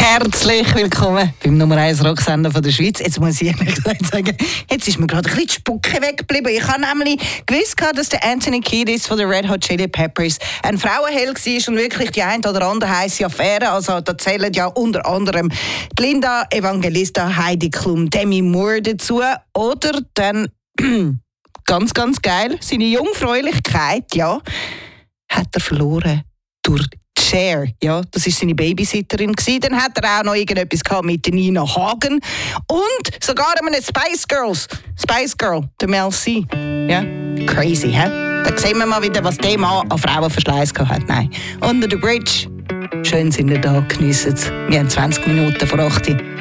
Herzlich willkommen beim Nummer 1 Rocksender von der Schweiz. Jetzt muss ich ehrlich sagen, jetzt ist mir gerade ein bisschen die Spucke weggeblieben. Ich habe nämlich gewusst, dass der Anthony Kiedis von den Red Hot Chili Peppers ein Frauenheld war und wirklich die eine oder andere heisse Affäre. Also da zählen ja unter anderem die Linda Evangelista, Heidi Klum, Demi Moore dazu. Oder dann, ganz, ganz geil, seine Jungfräulichkeit, ja, hat er verloren durch Cher, ja, das war seine Babysitterin. Dann hat er auch noch irgendetwas mit Nina Hagen und sogar einem Spice Girl, der Mel C. Ja, crazy, hä? Da sehen wir mal wieder, was der Mann an Frauenverschleiß hat. Nein, Under the Bridge. Schön sind wir da, geniessen es. Wir haben 20 Minuten vor 8 Uhr.